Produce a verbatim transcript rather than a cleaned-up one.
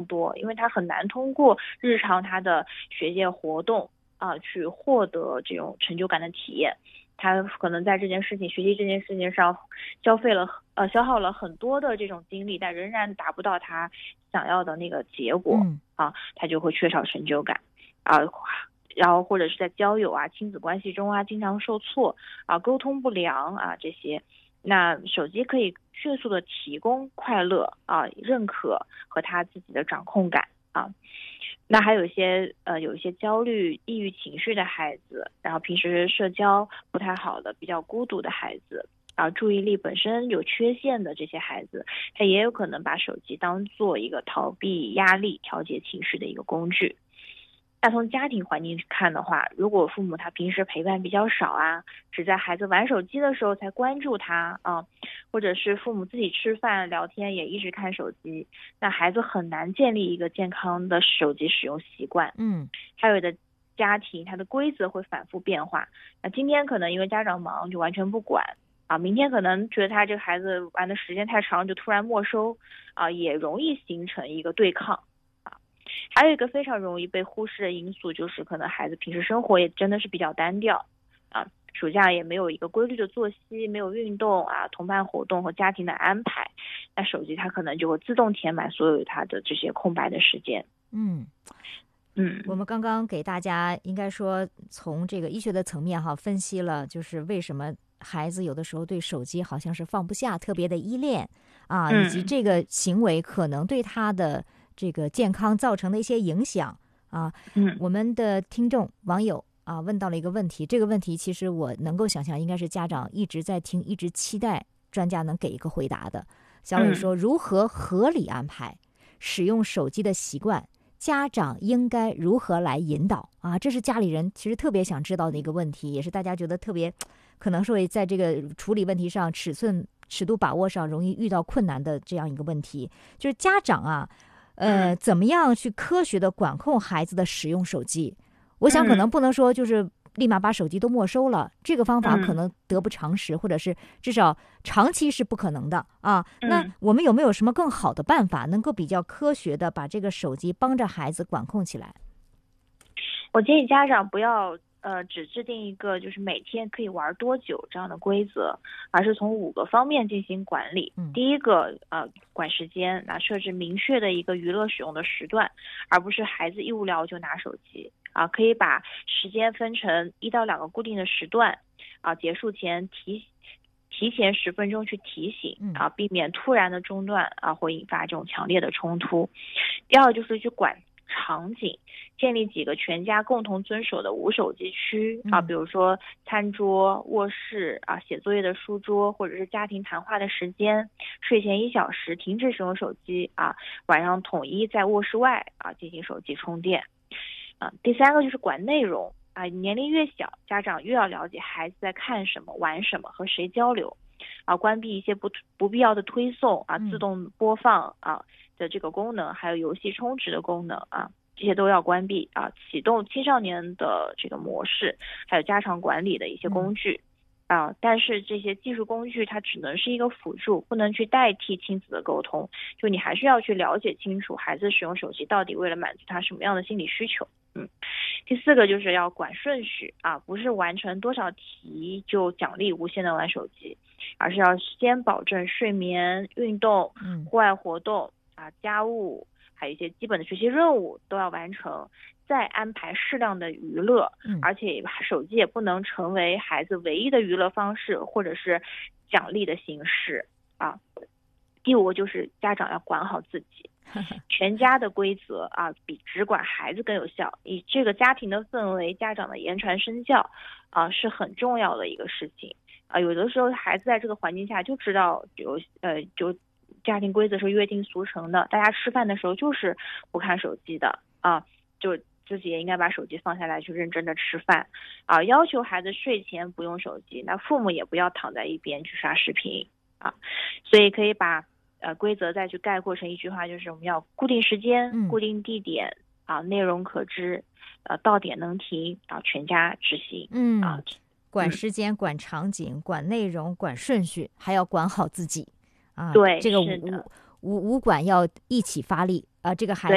多，因为他很难通过日常他的学业活动啊、呃、去获得这种成就感的体验。他可能在这件事情学习这件事情上消费了呃消耗了很多的这种精力，但仍然达不到他想要的那个结果、嗯、啊，他就会缺少成就感啊。然后或者是在交友啊亲子关系中啊经常受挫啊沟通不良啊这些，那手机可以迅速的提供快乐啊认可和他自己的掌控感啊。那还有一些呃有一些焦虑抑郁情绪的孩子，然后平时社交不太好的比较孤独的孩子啊，注意力本身有缺陷的这些孩子，他也有可能把手机当做一个逃避压力调节情绪的一个工具。那从家庭环境看的话，如果父母他平时陪伴比较少啊，只在孩子玩手机的时候才关注他啊，或者是父母自己吃饭聊天也一直看手机，那孩子很难建立一个健康的手机使用习惯。 嗯， 还有的家庭它的规则会反复变化，那今天可能因为家长忙就完全不管啊，明天可能觉得他这个孩子玩的时间太长就突然没收啊，也容易形成一个对抗。还有一个非常容易被忽视的因素，就是可能孩子平时生活也真的是比较单调啊，暑假也没有一个规律的作息，没有运动啊，同伴活动和家庭的安排，那手机它可能就会自动填满所有它的这些空白的时间。 嗯嗯，我们刚刚给大家应该说从这个医学的层面哈分析了，就是为什么孩子有的时候对手机好像是放不下，特别的依恋啊，以及这个行为可能对他的这个健康造成的一些影响啊。 嗯， 我们的听众网友啊问到了一个问题，这个问题其实我能够想象应该是家长一直在听，一直期待专家能给一个回答的。小伟说，如何合理安排使用手机的习惯，家长应该如何来引导啊？这是家里人其实特别想知道的一个问题，也是大家觉得特别可能说在这个处理问题上尺寸尺度把握上容易遇到困难的这样一个问题，就是家长啊呃，怎么样去科学的管控孩子的使用手机？我想可能不能说就是立马把手机都没收了，这个方法可能得不偿失，或者是至少长期是不可能的啊。那我们有没有什么更好的办法，能够比较科学的把这个手机帮着孩子管控起来？ 我建议家长不要呃，只制定一个就是每天可以玩多久这样的规则，而是从五个方面进行管理。 嗯、 第一个呃，管时间，那设置明确的一个娱乐使用的时段，而不是孩子一无聊就拿手机啊。可以把时间分成一到两个固定的时段啊，结束前提提前十分钟去提醒啊，避免突然的中断啊，会引发这种强烈的冲突。第二就是去管场景，建立几个全家共同遵守的无手机区啊，比如说餐桌、卧室啊、写作业的书桌，或者是家庭谈话的时间，睡前一小时停止使用手机啊，晚上统一在卧室外啊进行手机充电啊。第三个就是管内容啊，年龄越小，家长越要了解孩子在看什么、玩什么、和谁交流啊，关闭一些不不必要的推送啊、自动播放啊的这个功能，还有游戏充值的功能啊，这些都要关闭啊。启动青少年的这个模式，还有家长管理的一些工具啊。但是这些技术工具它只能是一个辅助，不能去代替亲子的沟通。就你还是要去了解清楚孩子使用手机到底为了满足他什么样的心理需求。嗯，第四个就是要管顺序啊，不是完成多少题就奖励无限的玩手机，而是要先保证睡眠、运动、户外活动啊、家务，还有一些基本的学习任务都要完成，再安排适量的娱乐，而且手机也不能成为孩子唯一的娱乐方式或者是奖励的形式啊。第五个就是家长要管好自己，全家的规则啊，比只管孩子更有效。以这个家庭的氛围，家长的言传身教啊，是很重要的一个事情啊。有的时候孩子在这个环境下就知道有呃就家庭规则是约定俗成的，大家吃饭的时候就是不看手机的啊，就自己也应该把手机放下来去认真的吃饭啊。要求孩子睡前不用手机，那父母也不要躺在一边去刷视频啊。所以可以把呃规则再去概括成一句话，就是我们要固定时间、 嗯、 固定地点啊，内容可知，呃到点能停啊，全家执行。 嗯啊， 管时间、管场景、管内容、管顺序，还要管好自己啊。 对， 这个五五五管要一起发力啊，这个孩子